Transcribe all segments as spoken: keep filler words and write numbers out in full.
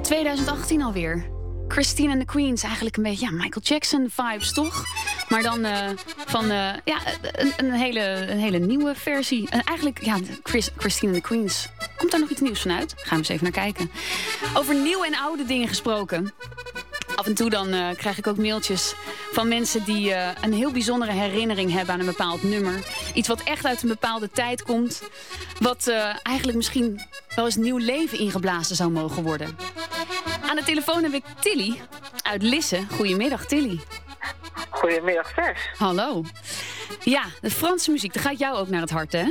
twintig achttien alweer. Christine and the Queens, eigenlijk een beetje ja, Michael Jackson vibes, toch? Maar dan uh, van uh, ja, een, een, hele, een hele nieuwe versie. En eigenlijk, ja, Chris, Christine and the Queens. Komt daar nog iets nieuws van uit? Gaan we eens even naar kijken. Over nieuwe en oude dingen gesproken. Af en toe dan uh, krijg ik ook mailtjes van mensen die uh, een heel bijzondere herinnering hebben aan een bepaald nummer. Iets wat echt uit een bepaalde tijd komt. Wat uh, eigenlijk misschien wel eens nieuw leven ingeblazen zou mogen worden. Aan de telefoon heb ik Tilly uit Lisse. Goedemiddag, Tilly. Goedemiddag, Tess. Hallo. Ja, de Franse muziek, dat gaat jou ook naar het hart, hè?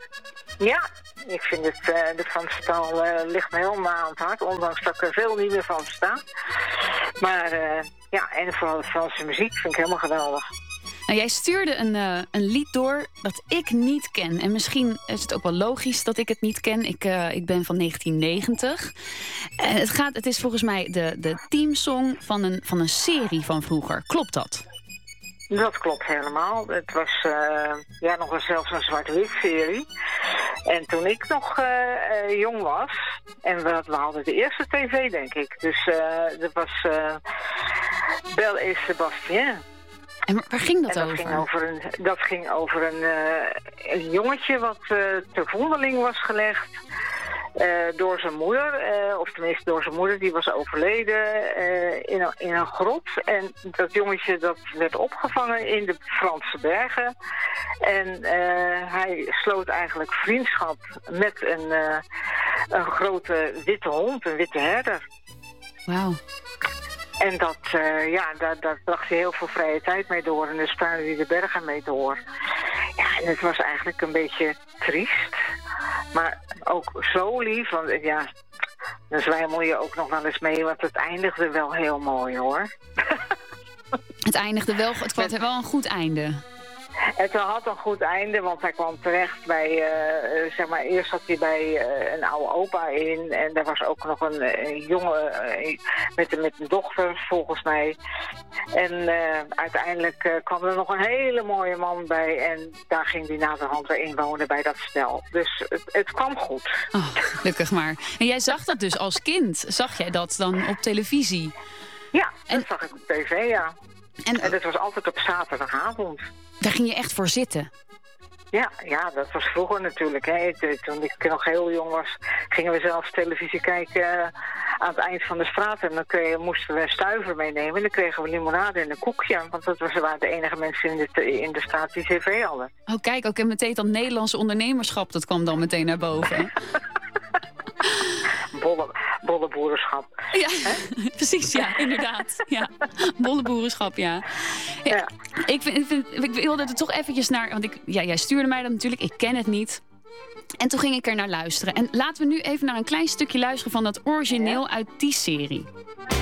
Ja, ik vind het, uh, de Franse taal uh, ligt me helemaal aan het hart, ondanks dat ik er veel niet meer van versta. Maar uh, ja, en vooral de Franse muziek vind ik helemaal geweldig. Nou, jij stuurde een, uh, een lied door dat ik niet ken. En misschien is het ook wel logisch dat ik het niet ken. Ik, uh, ik ben van negentien negentig. En het, gaat, het is volgens mij de, de teamsong van een, van een serie van vroeger. Klopt dat? Dat klopt helemaal. Het was uh, ja, nog wel zelfs een zwart-wit serie. En toen ik nog uh, uh, jong was, en we, we hadden de eerste tv, denk ik. Dus uh, dat was uh, Belle et Sébastien. En waar ging dat, en dat over? Ging over een, dat ging over een, uh, een jongetje wat uh, ter vondeling was gelegd uh, door zijn moeder. Uh, of tenminste door zijn moeder, die was overleden uh, in, een, in een grot. En dat jongetje dat werd opgevangen in de Franse bergen. En uh, hij sloot eigenlijk vriendschap met een, uh, een grote witte hond, een witte herder. Wauw. En dat, uh, ja, daar, daar bracht hij heel veel vrije tijd mee door. En daar spaarde hij de bergen mee door. Ja, en het was eigenlijk een beetje triest. Maar ook zo lief. Want ja, dan zwijmel je ook nog wel eens mee. Want het eindigde wel heel mooi, hoor. Het eindigde wel, het had wel een goed einde. Het had een goed einde, want hij kwam terecht bij, uh, zeg maar, eerst zat hij bij uh, een oude opa in. En daar was ook nog een, een jongen uh, met, met een dochter, volgens mij. En uh, uiteindelijk uh, kwam er nog een hele mooie man bij. En daar ging hij naderhand weer inwonen bij dat stel. Dus het, het kwam goed. Oh, gelukkig maar. En jij zag dat dus als kind. Zag jij dat dan op televisie? Ja, en... dat zag ik op tv, ja. En, en dat was altijd op zaterdagavond. Daar ging je echt voor zitten? Ja, ja, dat was vroeger natuurlijk. Hè. Toen ik nog heel jong was, gingen we zelfs televisie kijken uh, aan het eind van de straat. En dan kregen, moesten we een stuiver meenemen. En dan kregen we limonade en een koekje. Want dat was, waren de enige mensen in de, in de straat die tv hadden. Oh, kijk, ook en meteen dat Nederlandse ondernemerschap, dat kwam dan meteen naar boven. Bolle, bolle boerenschap. Ja, precies, ja, inderdaad. Ja. Bolle boerenschap, ja. ja, ja. Ik, vind, ik, vind, ik wilde er toch eventjes naar, want ik, ja, jij stuurde mij dat natuurlijk, ik ken het niet. En toen ging ik er naar luisteren. En laten we nu even naar een klein stukje luisteren van dat origineel uit die serie.